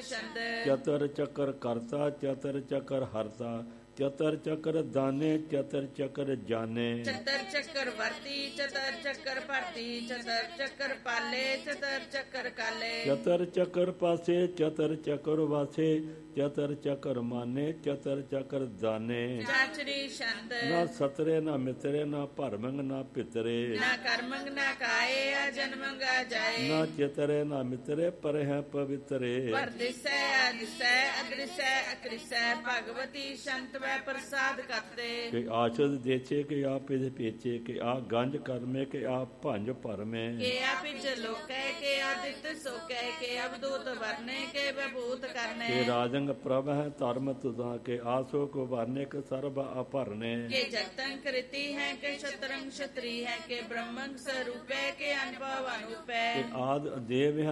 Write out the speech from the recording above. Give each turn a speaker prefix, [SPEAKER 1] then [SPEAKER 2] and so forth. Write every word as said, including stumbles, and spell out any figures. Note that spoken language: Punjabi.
[SPEAKER 1] ਛੰਦ।
[SPEAKER 2] ਚਤਰ ਚਕਰ ਕਰਤਾ ਚਤਰ ਚਕਰ ਹਰਤਾ ਚਤਰ ਚਕਰ ਦਾਨੇ ਚਤਰ ਚਕਰ ਜਾਣੇ।
[SPEAKER 1] ਚਤਰ ਚੱਕਰ ਵਰਤੀ ਚਤਰ ਚੱਕਰ ਭਰਤੀ ਚਤਰ ਚੱਕਰ ਪਾਲੇ ਚਤਰ ਚੱਕਰ ਕਾਲੇ।
[SPEAKER 2] ਚਤਰ ਚਕਰ ਪਾਸੇ ਚਤਰ ਚਕਰ ਵਾਸੇ ਚਤਰ ਚਕਰ ਮਾਨੇ ਚਤਰ ਚਕਰ ਦਾਨੇ।
[SPEAKER 1] ਚਾਚਰੀ ਛੰਦ।
[SPEAKER 2] ਨਾ ਸਤਰੇ ਨਾ ਮਿਤਰੇ ਨਾ ਭਰਮੰਗ ਨਾ ਪਿਤਰੇ
[SPEAKER 1] ਨਾ ਕਰਮੰਗ ਨਾ ਕਾਏ ਆ ਜਨਮੰਗ ਆ ਜਾਏ।
[SPEAKER 2] ਨਾ ਚਿਤਰੇ ਨਾ ਮਿਤਰੇ ਪਰ ਹੈ ਪਵਿੱਤਰੇ।
[SPEAKER 1] ਪਰ ਦਿਸੈ ਅਦਿਸੈ ਅਦ੍ਰਿਸੈ ਅਕ੍ਰਿਸੈ ਭਗਵਤੀ ਸ਼ੰਤ ਵੈ ਪ੍ਰਸਾਦ ਕਰਤੇ।
[SPEAKER 2] ਕਿ ਆਸ਼ਦ ਦੇਛੇ ਕਿ ਆ ਪਿਧ ਪੇਚੇ ਕਿ ਆ ਗੰਜ ਕਰਮੇ ਕਿ ਆ ਭੰਜ ਭਰਮੇ।
[SPEAKER 1] ਕੇ ਆ ਪਿਜ ਲੋਕੈ ਕੇ ਆ ਦਿੱਤ ਸੋਕੈ ਕੇ ਅਵਦੂਤ ਵਰਨੇ ਕੇ ਬਭੂਤ ਕਰਨੇ।
[SPEAKER 2] ਕਿ ਰਾਜੰਗ ਪ੍ਰਭ ਹੈ ਧਰਮ ਤੁਦਾ ਕਿ ਆਸੋ ਕੋ ਵਰਨੇ ਕਿ ਸਰਬ ਅਭਰਨੇ।
[SPEAKER 1] के जगतं कृति है के शतरंग क्षत्रि है के ब्रह्मंग स्वरूप है के अनुभव अनूप है।
[SPEAKER 2] आद देव है